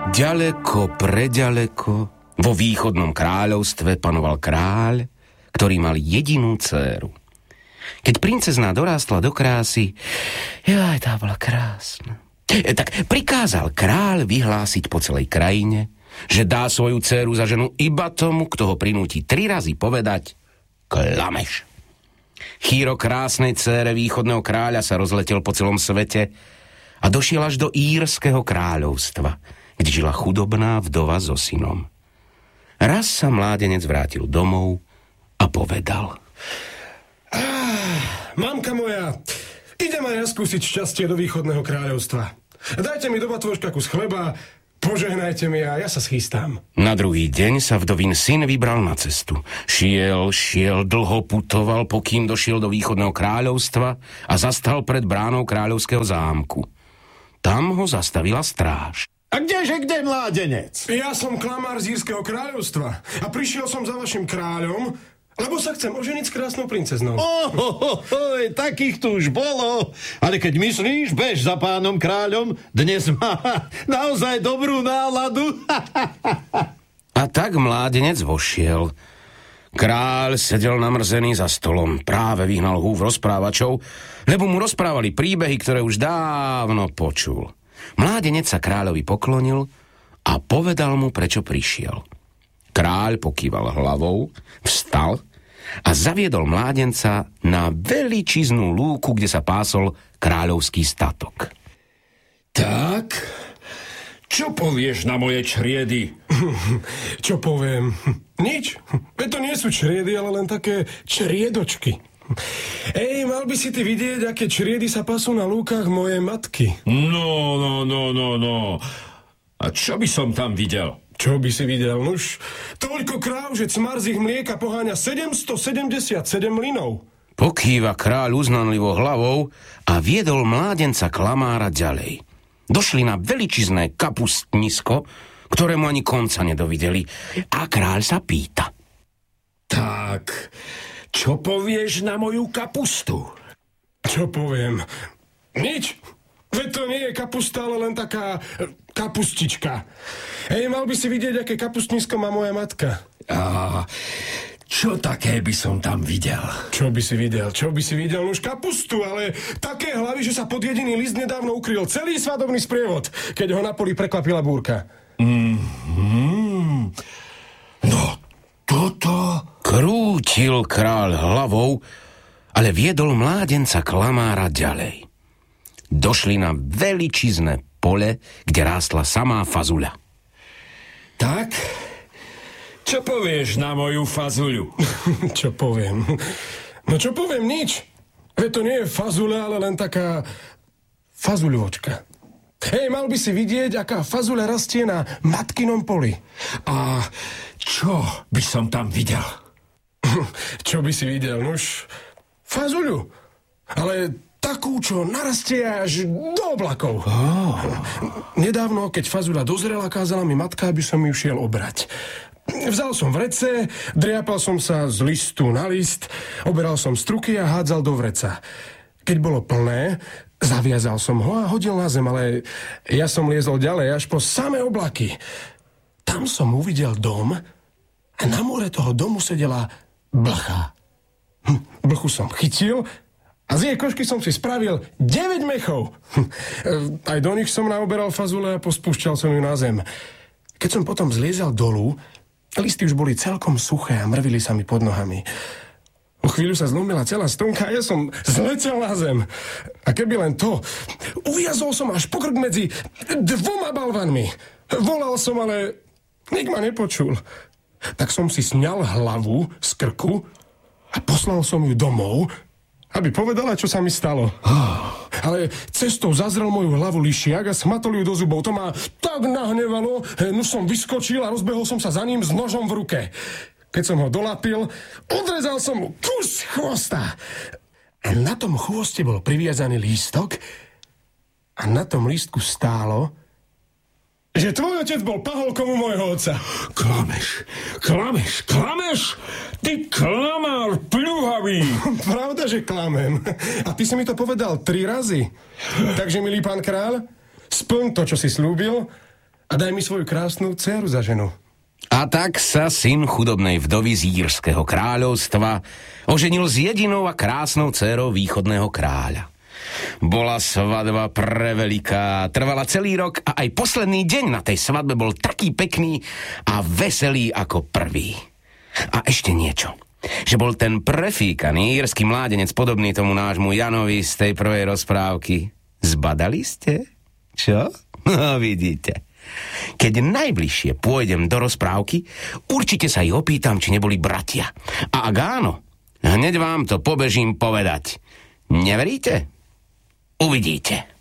Ďaleko, preďaleko, vo východnom kráľovstve panoval kráľ, ktorý mal jedinú dcéru. Keď princezná dorástla do krásy, tá bola krásna, tak prikázal kráľ vyhlásiť po celej krajine, že dá svoju dcéru za ženu iba tomu, kto ho prinúti 3 razy povedať klameš. Chýro krásnej dcére východného kráľa sa rozletel po celom svete a došiel až do Írskeho kráľovstva, kde žila chudobná vdova so synom. Raz sa mládenec vrátil domov a povedal: Mamka moja, idem aj ja skúsiť šťastie do východného kráľovstva. Dajte mi do batôžka kus chleba, požehnajte mi a ja sa schystám. Na druhý deň sa vdovín syn vybral na cestu. Šiel, dlho putoval, pokým došiel do východného kráľovstva a zastal pred bránou kráľovského zámku. Tam ho zastavila stráž. A kde mládenec? Ja som klamár z Írskeho kráľovstva a prišiel som za vašim kráľom, lebo sa chcem oženiť s krásnou princeznou. Takých tu už bolo. Ale keď myslíš, bež za pánom kráľom, dnes má naozaj dobrú náladu. A tak mládenec vošiel. Kráľ sedel namrzený za stolom, práve vyhnal húf rozprávačov, lebo mu rozprávali príbehy, ktoré už dávno počul. Mládenec sa kráľovi poklonil a povedal mu, prečo prišiel. Kráľ pokýval hlavou, vstal a zaviedol mládenca na veličiznú lúku, kde sa pásol kráľovský statok. Tak, čo povieš na moje čriedy? Čo poviem? Nič. To nie sú čriedy, ale len také čriedočky. Mal by si ty vidieť, aké čriedy sa pasú na lúkach mojej matky. No. A čo by som tam videl? Čo by si videl? Nuž, toľko kráv, že cmar z ich mlieka poháňa 777 mlynov. Pokýva kráľ uznanlivo hlavou a viedol mládenca klamára ďalej. Došli na veličizné kapustnisko, ktorému ani konca nedovideli. A kráľ sa pýta: Tak, čo povieš na moju kapustu? Čo poviem? Nič. Veď to nie je kapusta, ale len taká kapustička. Mal by si vidieť, aké kapustnisko má moja matka. A čo také by som tam videl? Čo by si videl? Už kapustu, ale také hlavy, že sa pod jediný list nedávno ukryl celý svadobný sprievod, keď ho na poli preklapila búrka. No, toto... Krútil kráľ hlavou, ale viedol mládenca klamára ďalej. Došli na veličizné pole, kde rástla samá fazuľa. Tak, čo povieš na moju fazuľu? Čo poviem? No čo poviem? Nič. Veď to nie je fazuľa, ale len taká fazuľočka. Mal by si vidieť, aká fazuľa rastie na matkinom poli. A čo by som tam videl? Čo by si videl? Nuž, fazuľu. Ale takú, čo narastie až do oblakov. Nedávno, keď fazuľa dozrela, kázala mi matka, aby som ju šiel obrať. Vzal som vrece, driapal som sa z listu na list, oberal som struky a hádzal do vreca. Keď bolo plné, zaviazal som ho a hodil na zem, ale ja som liezol ďalej až po samé oblaky. Tam som uvidel dom a na múre toho domu sedela blcha. Blchu som chytil a z jej košky som si spravil 9 mechov. Aj do nich som naoberal fazule a pospúšťal som ju na zem. Keď som potom zliezal dolu, listy už boli celkom suché a mrvili sa mi pod nohami. O chvíľu sa zlomila celá stonka a ja som zletel na zem. A keby len to, uviazol som až po krk medzi 2 balvanmi. Volal som, ale nik ma nepočul. Tak som si sňal hlavu z krku a poslal som ju domov, aby povedala, čo sa mi stalo. Ale cestou zazrel moju hlavu lišiak a smatol ju do zubov. To ma tak nahnevalo, no som vyskočil a rozbehol som sa za ním s nožom v ruke. Keď som ho dolapil, odrezal som mu kus chvosta. A na tom chvoste bol priviazaný lístok a na tom lístku stálo, že tvoj otec bol paholkom u môjho otca. Klameš! Ty klamár pľuhavý! Pravda, že klamem. A ty si mi to povedal 3 razy. Takže, milý pán kráľ, splň to, čo si slúbil a daj mi svoju krásnu dceru za ženu. A tak sa syn chudobnej vdovy z Írskeho kráľovstva oženil s jedinou a krásnou dcérou východného kráľa. Bola svadba preveliká, trvala celý rok a aj posledný deň na tej svadbe bol taký pekný a veselý ako prvý. A ešte niečo, že bol ten prefíkaný írsky mládenec podobný tomu nášmu Janovi z tej prvej rozprávky. Zbadali ste? Čo? No vidíte. Keď najbližšie pôjdem do rozprávky, určite sa ich opýtam, či neboli bratia. A ak áno, hneď vám to pobežím povedať. Neveríte? Uvidíte.